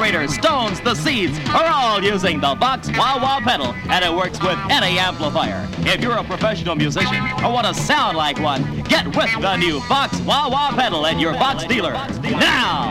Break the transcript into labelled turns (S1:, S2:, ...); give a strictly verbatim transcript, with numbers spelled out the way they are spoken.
S1: carburetors, stones, the seeds are all using the Vox wah-wah pedal, and it works with any amplifier. If you're a professional musician or want to sound like one, get with the new Vox wah-wah pedal at your Vox dealer now.